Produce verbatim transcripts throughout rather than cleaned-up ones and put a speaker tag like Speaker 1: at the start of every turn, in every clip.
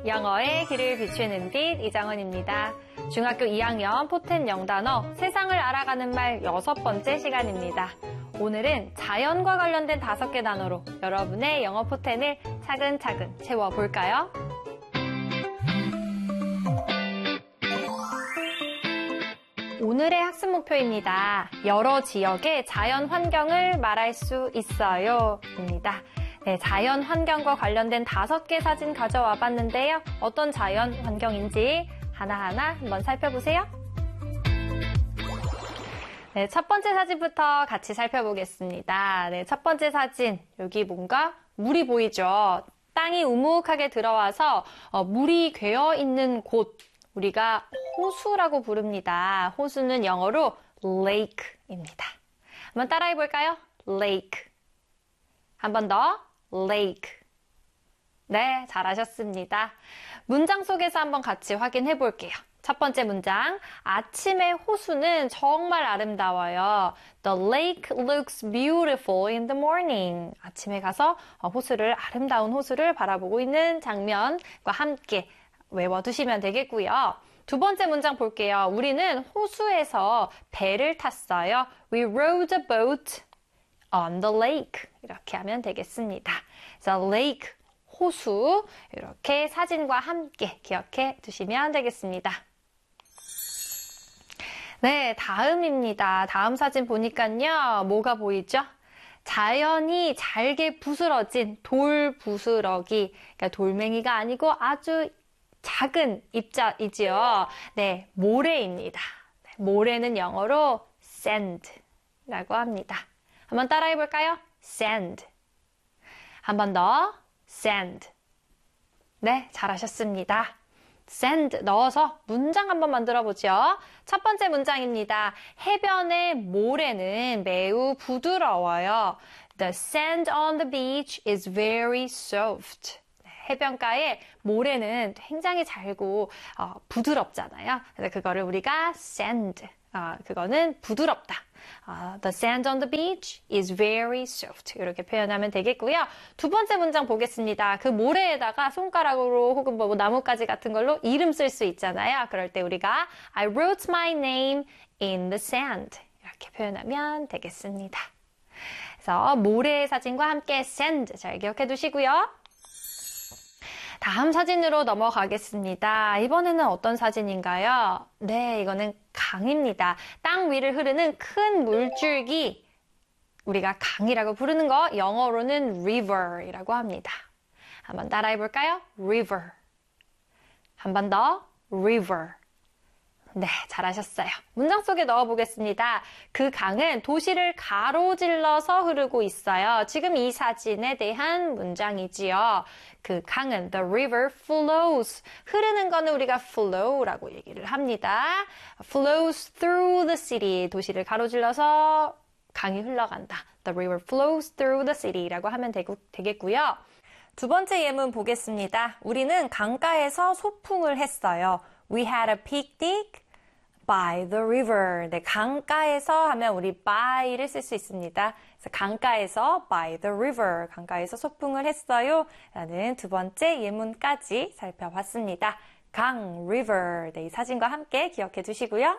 Speaker 1: 영어의 길을 비추는 빛 이장원입니다. 중학교 이 학년 포텐 영단어 세상을 알아가는 말 여섯 번째 시간입니다. 오늘은 자연과 관련된 다섯 개 단어로 여러분의 영어 포텐을 차근차근 채워볼까요? 오늘의 학습 목표입니다. 여러 지역의 자연 환경을 말할 수 있어요. 입니다. 네, 자연 환경과 관련된 다섯 개 사진 가져와 봤는데요. 어떤 자연 환경인지 하나하나 한번 살펴보세요. 네, 첫 번째 사진부터 같이 살펴보겠습니다. 네, 첫 번째 사진, 여기 뭔가 물이 보이죠? 땅이 우묵하게 들어와서 어, 물이 괴어 있는 곳, 우리가 호수라고 부릅니다. 호수는 영어로 lake입니다. 한번 따라해 볼까요? lake. 한 번 더. lake. 네, 잘하셨습니다. 문장 속에서 한번 같이 확인해 볼게요. 첫 번째 문장, 아침의 호수는 정말 아름다워요. The lake looks beautiful in the morning. 아침에 가서 호수를, 아름다운 호수를 바라보고 있는 장면과 함께 외워두시면 되겠고요. 두 번째 문장 볼게요. 우리는 호수에서 배를 탔어요. We rode a boat on the lake. 이렇게 하면 되겠습니다. 그래서 lake, 호수, 이렇게 사진과 함께 기억해 두시면 되겠습니다. 네, 다음입니다. 다음 사진 보니까요. 뭐가 보이죠? 자연이 잘게 부스러진 돌 부스러기, 그러니까 돌멩이가 아니고 아주 작은 입자이지요. 네, 모래입니다. 모래는 영어로 sand라고 합니다. 한번 따라해 볼까요? sand. 한 번 더. sand. 네, 잘하셨습니다. sand 넣어서 문장 한번 만들어 보죠. 첫 번째 문장입니다. 해변의 모래는 매우 부드러워요. The sand on the beach is very soft. 해변가의 모래는 굉장히 잘고 어, 부드럽잖아요. 그래서 그거를 우리가 sand, 어, 그거는 부드럽다. 어, the sand on the beach is very soft. 이렇게 표현하면 되겠고요. 두 번째 문장 보겠습니다. 그 모래에다가 손가락으로 혹은 뭐 나뭇가지 같은 걸로 이름 쓸 수 있잖아요. 그럴 때 우리가 I wrote my name in the sand. 이렇게 표현하면 되겠습니다. 그래서 모래 사진과 함께 sand 잘 기억해 두시고요. 다음 사진으로 넘어가겠습니다. 이번에는 어떤 사진인가요? 네, 이거는 강입니다. 땅 위를 흐르는 큰 물줄기, 우리가 강이라고 부르는 거 영어로는 river이라고 합니다. 한번 따라해 볼까요? river. 한 번 더, river. 네, 잘하셨어요. 문장 속에 넣어보겠습니다. 그 강은 도시를 가로질러서 흐르고 있어요. 지금 이 사진에 대한 문장이지요. 그 강은 the river flows. 흐르는 거는 우리가 flow라고 얘기를 합니다. flows through the city. 도시를 가로질러서 강이 흘러간다. The river flows through the city라고 하면 되고, 되겠고요. 두 번째 예문 보겠습니다. 우리는 강가에서 소풍을 했어요. We had a picnic by the river. 네, 강가에서 하면 우리 by를 쓸 수 있습니다. 그래서 강가에서 by the river. 강가에서 소풍을 했어요. 라는 두 번째 예문까지 살펴봤습니다. 강, river. 네, 이 사진과 함께 기억해 두시고요.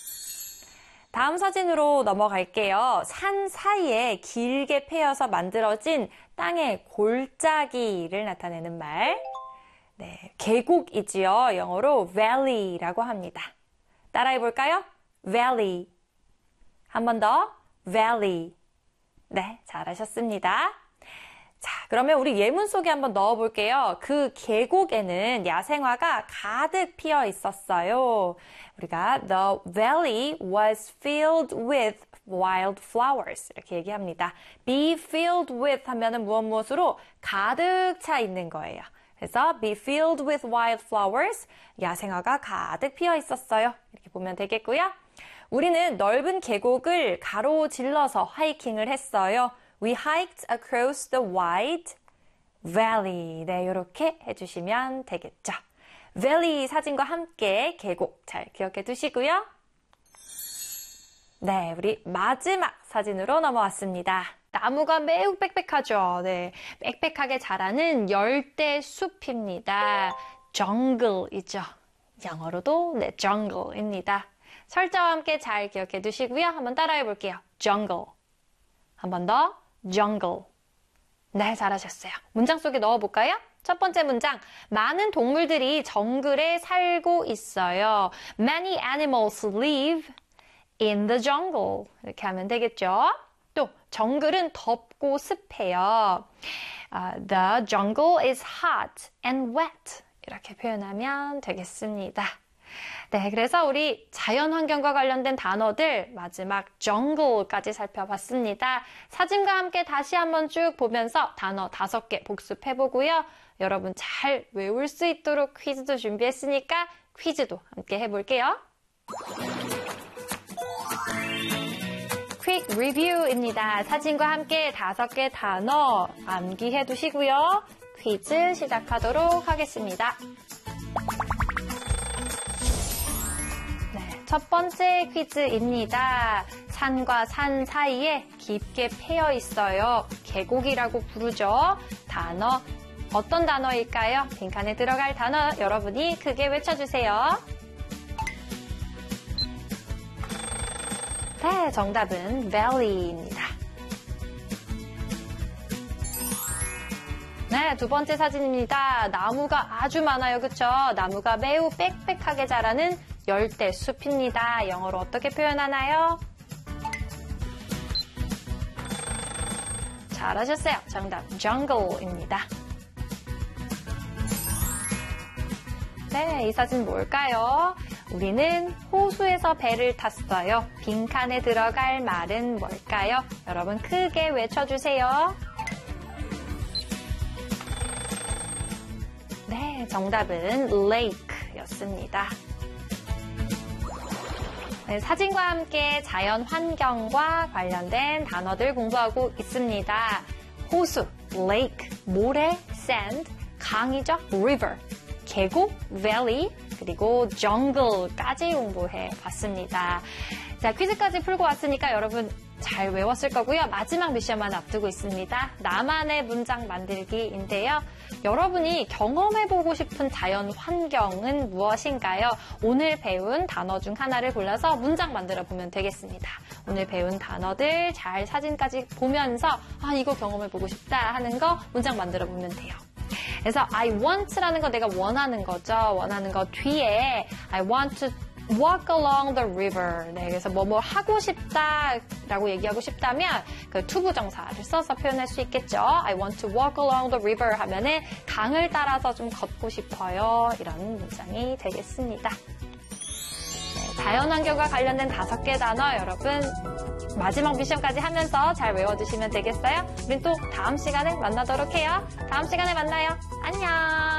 Speaker 1: 다음 사진으로 넘어갈게요. 산 사이에 길게 패여서 만들어진 땅의 골짜기를 나타내는 말. 네, 계곡이지요. 영어로 valley라고 합니다. 따라해 볼까요? valley. 한 번 더. valley. 네, 잘하셨습니다. 자, 그러면 우리 예문 속에 한번 넣어 볼게요. 그 계곡에는 야생화가 가득 피어 있었어요. 우리가 the valley was filled with wildflowers 이렇게 얘기합니다. be filled with 하면은 무엇 무엇으로 가득 차 있는 거예요. 그래서 be filled with wildflowers, 야생화가 가득 피어 있었어요. 이렇게 보면 되겠고요. 우리는 넓은 계곡을 가로질러서 하이킹을 했어요. We hiked across the wide valley. 네, 이렇게 해주시면 되겠죠. valley 사진과 함께 계곡 잘 기억해 두시고요. 네, 우리 마지막 사진으로 넘어왔습니다. 나무가 매우 빽빽하죠. 네, 빽빽하게 자라는 열대 숲입니다. jungle이죠. 영어로도 네, jungle입니다. 철자와 함께 잘 기억해 두시고요. 한번 따라해 볼게요. jungle. 한 번 더, jungle. 네, 잘하셨어요. 문장 속에 넣어볼까요? 첫 번째 문장, 많은 동물들이 정글에 살고 있어요. Many animals live in the jungle. 이렇게 하면 되겠죠? 또 정글은 덥고 습해요. Uh, the jungle is hot and wet. 이렇게 표현하면 되겠습니다. 네, 그래서 우리 자연환경과 관련된 단어들 마지막 jungle까지 살펴봤습니다. 사진과 함께 다시 한번 쭉 보면서 단어 다섯 개 복습해보고요. 여러분 잘 외울 수 있도록 퀴즈도 준비했으니까 퀴즈도 함께 해볼게요. quick review입니다. 사진과 함께 다섯 개 단어 암기해 두시고요. 퀴즈 시작하도록 하겠습니다. 네, 첫 번째 퀴즈입니다. 산과 산 사이에 깊게 패여 있어요. 계곡이라고 부르죠. 단어 어떤 단어일까요? 빈칸에 들어갈 단어 여러분이 크게 외쳐주세요. 네, 정답은 valley입니다. 네, 두 번째 사진입니다. 나무가 아주 많아요, 그쵸? 나무가 매우 빽빽하게 자라는 열대 숲입니다. 영어로 어떻게 표현하나요? 잘하셨어요. 정답, jungle입니다. 네, 이 사진 뭘까요? 우리는 호수에서 배를 탔어요. 빈칸에 들어갈 말은 뭘까요? 여러분 크게 외쳐주세요. 네, 정답은 lake였습니다. 네, 사진과 함께 자연 환경과 관련된 단어들 공부하고 있습니다. 호수, lake, 모래, sand, 강이죠, river, 계곡, valley, 그리고 jungle까지 공부해 봤습니다. 자, 퀴즈까지 풀고 왔으니까 여러분 잘 외웠을 거고요. 마지막 미션만 앞두고 있습니다. 나만의 문장 만들기인데요. 여러분이 경험해보고 싶은 자연 환경은 무엇인가요? 오늘 배운 단어 중 하나를 골라서 문장 만들어 보면 되겠습니다. 오늘 배운 단어들 잘 사진까지 보면서 아, 이거 경험해보고 싶다 하는 거 문장 만들어 보면 돼요. 그래서 I want라는 거 내가 원하는 거죠. 원하는 거 뒤에 I want to walk along the river. 네, 그래서 뭐 뭐 하고 싶다라고 얘기하고 싶다면 그 투부정사를 써서 표현할 수 있겠죠. I want to walk along the river 하면은 강을 따라서 좀 걷고 싶어요. 이런 문장이 되겠습니다. 네, 자연환경과 관련된 다섯 개 단어 여러분 마지막 미션까지 하면서 잘 외워두시면 되겠어요. 우린 또 다음 시간에 만나도록 해요. 다음 시간에 만나요. 안녕.